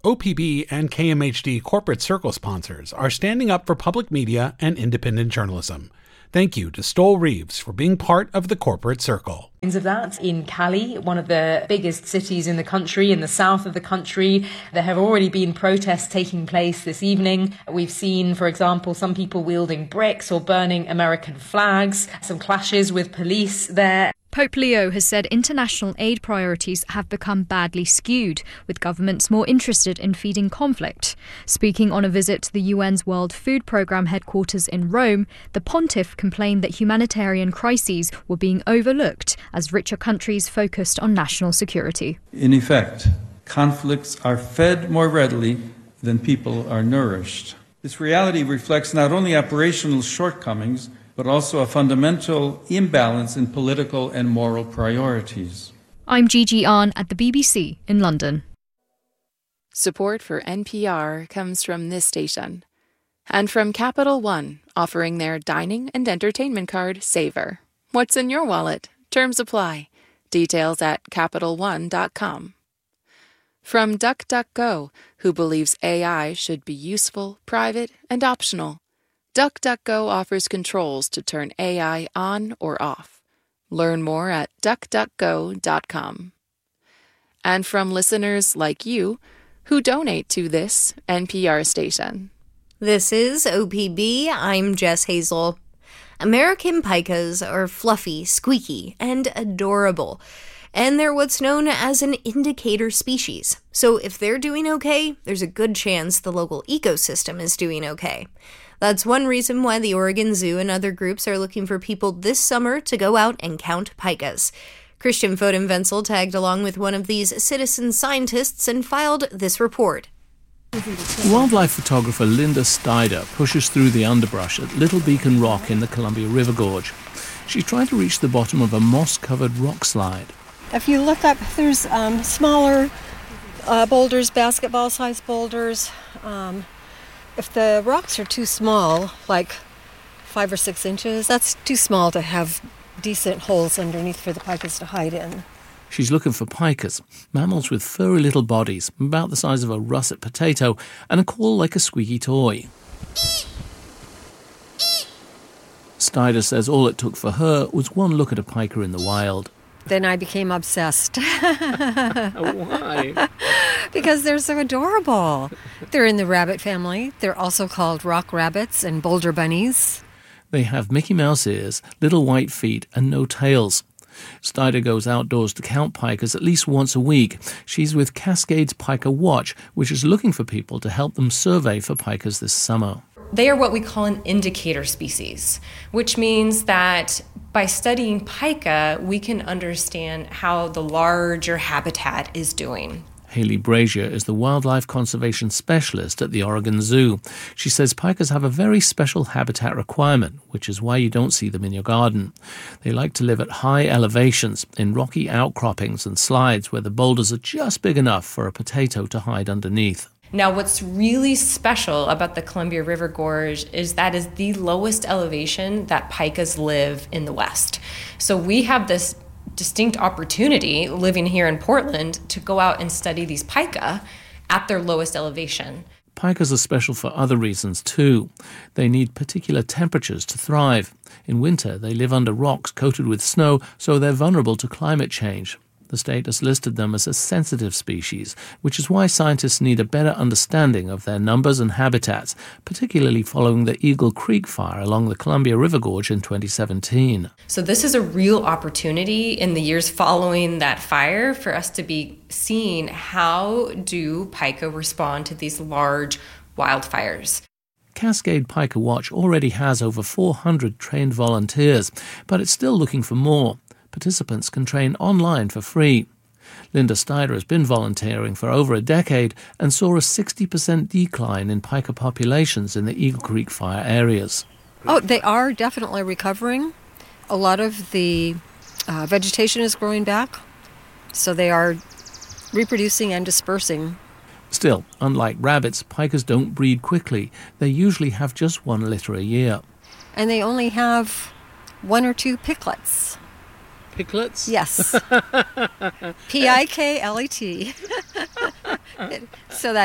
OPB and KMHD Corporate Circle sponsors are standing up for public media and independent journalism. Thank you to Stoll Reeves for being part of the Corporate Circle. Of that in Cali, one of the biggest cities in the country, in the south of the country. There have already been protests taking place this evening. We've seen, for example, some people wielding bricks or burning American flags, some clashes with police there. Pope Leo has said international aid priorities have become badly skewed, with governments more interested in feeding conflict. Speaking on a visit to the UN's World Food Programme headquarters in Rome, the pontiff complained that humanitarian crises were being overlooked as richer countries focused on national security. In effect, conflicts are fed more readily than people are nourished. This reality reflects not only operational shortcomings, but also a fundamental imbalance in political and moral priorities. I'm Gigi Ahn at the BBC in London. Support for NPR comes from this station and from Capital One, offering their dining and entertainment card, Savor. What's in your wallet? Terms apply. Details at CapitalOne.com. From DuckDuckGo, who believes AI should be useful, private, and optional. DuckDuckGo offers controls to turn AI on or off. Learn more at DuckDuckGo.com. And from listeners like you who donate to this NPR station. This is OPB. I'm Jess Hazel. American pikas are fluffy, squeaky, and adorable. And they're what's known as an indicator species. So if they're doing okay, there's a good chance the local ecosystem is doing okay. That's one reason why the Oregon Zoo and other groups are looking for people this summer to go out and count pikas. Christian Foden-Wenzel tagged along with one of these citizen scientists and filed this report. Wildlife photographer Linda Steider pushes through the underbrush at Little Beacon Rock in the Columbia River Gorge. She's trying to reach the bottom of a moss-covered rock slide. If you look up, there's smaller boulders, basketball-sized boulders. If the rocks are too small, like 5 or 6 inches, that's too small to have decent holes underneath for the pikas to hide in. She's looking for pikas, mammals with furry little bodies, about the size of a russet potato, and a call like a squeaky toy. Steider says all it took for her was one look at a pika in the wild. Then I became obsessed. Why? Because they're so adorable. They're in the rabbit family. They're also called rock rabbits and boulder bunnies. They have Mickey Mouse ears, little white feet, and no tails. Steider goes outdoors to count pikas at least once a week. She's with Cascades Pika Watch, which is looking for people to help them survey for pikas this summer. They are what we call an indicator species, which means that by studying pika, we can understand how the larger habitat is doing. Haley Brazier is the wildlife conservation specialist at the Oregon Zoo. She says pikas have a very special habitat requirement, which is why you don't see them in your garden. They like to live at high elevations, in rocky outcroppings and slides where the boulders are just big enough for a potato to hide underneath. Now, what's really special about the Columbia River Gorge is that is the lowest elevation that pikas live in the West. So we have this distinct opportunity living here in Portland to go out and study these pika at their lowest elevation. Pikas are special for other reasons too. They need particular temperatures to thrive. In winter, they live under rocks coated with snow, so they're vulnerable to climate change. The state has listed them as a sensitive species, which is why scientists need a better understanding of their numbers and habitats, particularly following the Eagle Creek fire along the Columbia River Gorge in 2017. So this is a real opportunity in the years following that fire for us to be seeing how do pika respond to these large wildfires. Cascade Pika Watch already has over 400 trained volunteers, but it's still looking for more. Participants can train online for free. Linda Steider has been volunteering for over a decade and saw a 60% decline in pika populations in the Eagle Creek fire areas. Oh, they are definitely recovering. A lot of the vegetation is growing back, so they are reproducing and dispersing. Still, unlike rabbits, pikas don't breed quickly. They usually have just one litter a year. And they only have 1 or 2 piklets. Piklets? Yes. Piklet. So that